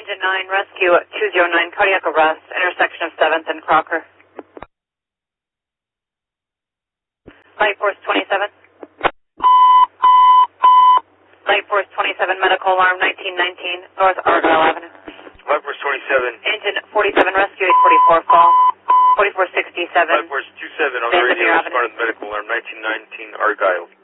Engine 9, rescue 209, cardiac arrest, intersection of 7th and Crocker. Light Force 27. Light Force 27, medical alarm 1919, North Argyle Avenue. Light Force 27. Engine 47, rescue 844, fall. 4467. Light Force 27 on the radio, responding to medical alarm 1919, Argyle.